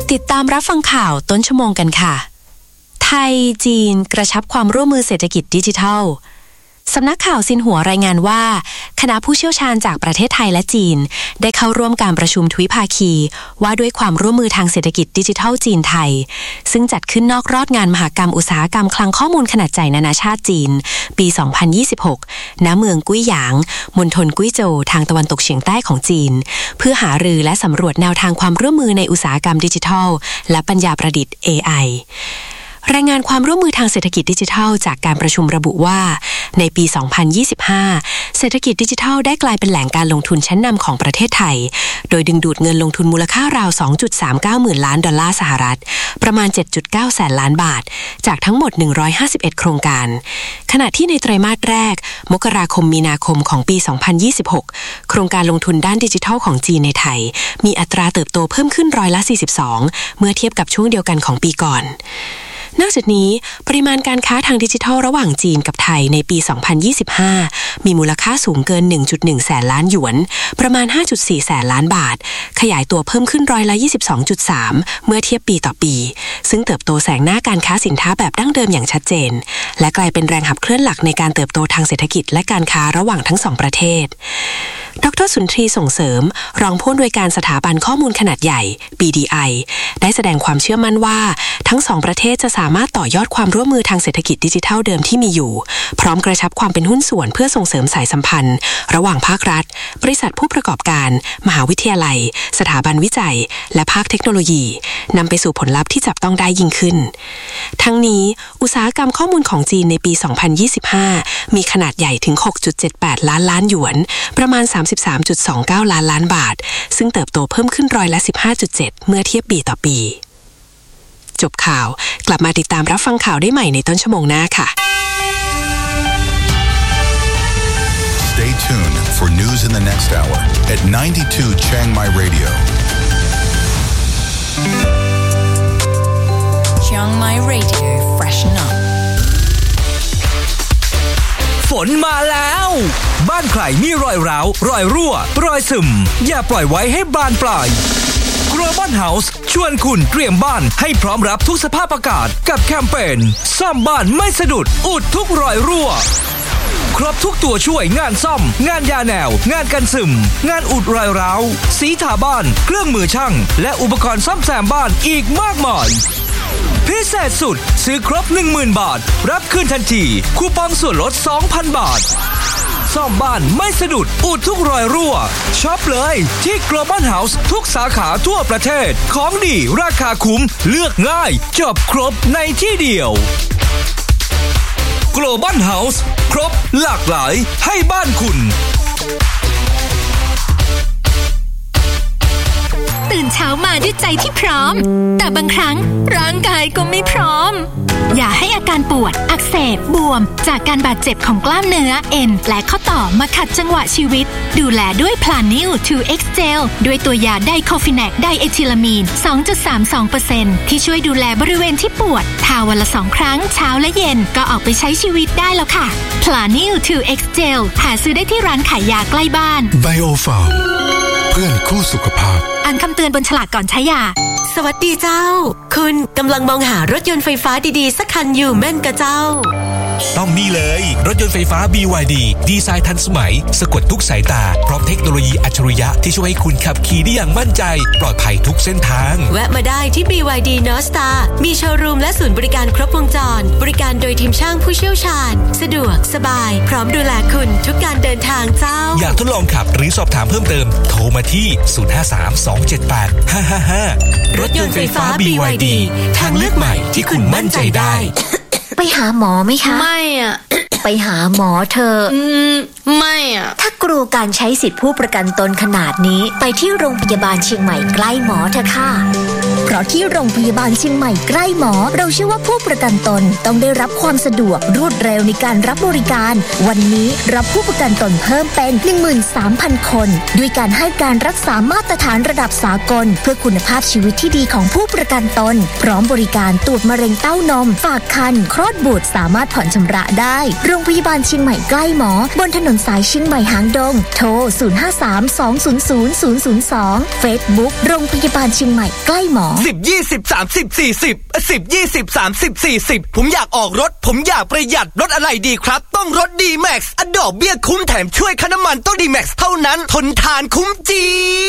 ติดตามรับฟังข่าวต้นชั่วโมงกันค่ะไทยจีนกระชับความร่วมมือเศรษฐกิจดิจิทัลสำนักข่าวซินหัวรายงานว่าคณะผู้เชี่ยวชาญจากประเทศไทยและจีนได้เข้าร่วมการประชุมทวิภาคีว่าด้วยความร่วมมือทางเศรษฐกิจดิจิทัลจีนไทยซึ่งจัดขึ้นนอกรอบงานมหกรรมอุตสาหกรรมคลังข้อมูลขนาดใหญ่นานาชาติจีนปี 2026 ณ เมืองกุ้ยหยางมณฑลกุ้ยโจวทางตะวันตกเฉียงใต้ของจีนเพื่อหารือและสำรวจแนวทางความร่วมมือในอุตสาหกรรมดิจิทัลและปัญญาประดิษฐ์ AIรายงานความร่วมมือทางเศรษฐกิจดิจิทัลจากการประชุมระบุว่าในปี 2025 เศรษฐกิจดิจิทัลได้กลายเป็นแหล่งการลงทุนชั้นนำของประเทศไทยโดยดึงดูดเงินลงทุนมูลค่าราว 2.39 หมื่นล้านดอลลาร์สหรัฐประมาณ 7.9 แสนล้านบาทจากทั้งหมด151โครงการขณะที่ในไตรมาสแรกมกราคมมีนาคมของปี 2026 โครงการลงทุนด้านดิจิทัลของจีนในไทยมีอัตราเติบโตเพิ่มขึ้น42%เมื่อเทียบกับช่วงเดียวกันของปีก่อนนอกจากนี้ปริมาณการค้าทางดิจิทัลระหว่างจีนกับไทยในปี 2025 มีมูลค่าสูงเกิน 1.1 แสนล้านหยวนประมาณ 5.4 แสนล้านบาทขยายตัวเพิ่มขึ้น22.3% เมื่อเทียบปีต่อปีซึ่งเติบโตแซงหน้าการค้าสินค้าแบบดั้งเดิมอย่างชัดเจนและกลายเป็นแรงขับเคลื่อนหลักในการเติบโตทางเศรษฐกิจและการค้าระหว่างทั้งสองประเทศดร.สุนทรีส่งเสริมรองผู้อำนวยการสถาบันข้อมูลขนาดใหญ่ BDI ได้แสดงความเชื่อมั่นว่าทั้งสองประเทศจะสามารถต่อยอดความร่วมมือทางเศรษฐกิจดิจิทัลเดิมที่มีอยู่พร้อมกระชับความเป็นหุ้นส่วนเพื่อส่งเสริมสายสัมพันธ์ระหว่างภาครัฐบริษัทผู้ประกอบการมหาวิทยาลัยสถาบันวิจัยและภาคเทคโนโลยีนำไปสู่ผลลัพธ์ที่จับต้องได้ยิ่งขึ้นทั้งนี้อุตสาหกรรมข้อมูลของจีนในปี 2025 มีขนาดใหญ่ถึง 6.78 ล้านหยวนประมาณ 33.29 ล้านบาทซึ่งเติบโตเพิ่มขึ้น15.7% เมื่อเทียบปีต่อปีจบข่าวกลับมาติดตามรับฟังข่าวได้ใหม่ในต้นชั่วโมงหน้าค่ะ Stay tuned for news in the next hour at 92 Chiang Mai Radio. Chiang Mai Radio freshen up. ฝนมาแล้วบ้านใครมีรอยร้าวรอยรั่วรอยซึมอย่าปล่อยไว้ให้บานปลาย Global House ชวนคุณเตรียมบ้านให้พร้อมรับทุกสภาพอากาศกับแคมเปญซ่อมบ้านไม่สะดุดอุดทุกรอยรั่วครบทุกตัวช่วยงานซ่อมงานยาแนวงานกันซึมงานอุดรอยร้าวสีทาบ้านเครื่องมือช่างและอุปกรณ์ซ่อมแซมบ้านอีกมากมายพิเศษสุดซื้อครบ 10,000 บาทรับคืนทันทีคูปองส่วนลด 2,000 บาทซ่อมบ้านไม่สะดุดอุดทุกรอยรั่วช็อปเลยที่ Global House ทุกสาขาทั่วประเทศของดีราคาคุ้มเลือกง่ายจบครบในที่เดียว Global House ครบหลากหลายให้บ้านคุณตื่นเช้ามาด้วยใจที่พร้อมแต่บางครั้งร่างกายก็ไม่พร้อมอย่าให้อาการปวดอักเสบบวมจากการบาดเจ็บของกล้ามเนื้อเอ็นและข้อต่อมาขัดจังหวะชีวิตดูแลด้วย Planew 2X Gel ด้วยตัวยาไดโคฟิแนกไดเอทิลามีน 2.32% ที่ช่วยดูแลบริเวณที่ปวดทาวันละ2ครั้งเช้าและเย็นก็ออกไปใช้ชีวิตได้แล้วค่ะ Planew 2X Gel หาซื้อได้ที่ร้านขายยาใกล้บ้าน Biofarm เพื่อนคู่สุขภาพอ่านคำเตือนบนฉลากก่อนใช้ยาสวัสดีเจ้าคุณกำลังมองหารถยนต์ไฟฟ้าดีๆสักคันอยู่แม่นกะเจ้าต้องนี่เลยรถยนต์ไฟฟ้า BYD ดีไซน์ทันสมัยสะกดทุกสายตาพร้อมเทคโนโลยีอัจฉริยะที่ช่วยให้คุณขับขี่ได้อย่างมั่นใจปลอดภัยทุกเส้นทางแวะมาได้ที่ BYD North Star มีโชว์รูมและศูนย์บริการครบวงจรบริการโดยทีมช่างผู้เชี่ยวชาญสะดวกสบายพร้อมดูแลคุณทุกการเดินทางเจ้าอยากทดลองขับหรือสอบถามเพิ่มเติมโทรมาที่053-278-555รถยนต์ไฟฟ้า BYD ทางเลือกใหม่ที่คุณมั่นใจได้ไปหาหมอไหมคะไม่อ่ะไปหาหมอเธอไม่อ่ะถ้ากลัวการใช้สิทธิผู้ประกันตนขนาดนี้ไปที่โรงพยาบาลเชียงใหม่ใกล้หมอเถอะค่ะเพราะที่โรงพยาบาลเชียงใหม่ใกล้หมอเราเชื่อว่าผู้ประกันตนต้องได้รับความสะดวกรวดเร็วในการรับบริการวันนี้รับผู้ประกันตนเพิ่มเป็น 13,000 คนด้วยการให้การรักษามาตรฐานระดับสากลเพื่อคุณภาพชีวิตที่ดีของผู้ประกันตนพร้อมบริการตรวจมะเร็งเต้านมฝากครรภ์คลอดบุตรสามารถผ่อนชำระได้โรงพยาบาลเชียงใหม่ใกล้หมอบนถนนสายเชียงใหม่หางดงโทร 053-200-002 Facebook โรงพยาบาลเชียงใหม่ใกล้หมอ 10 20 30 40 10 20 30 40ผมอยากออกรถผมอยากประหยัดรถอะไรดีครับต้องรถ D-Max ดอกเบี้ยคุ้มแถมช่วยค่าน้ำมันต้อง D-Max เท่านั้นทนทานคุ้มจริง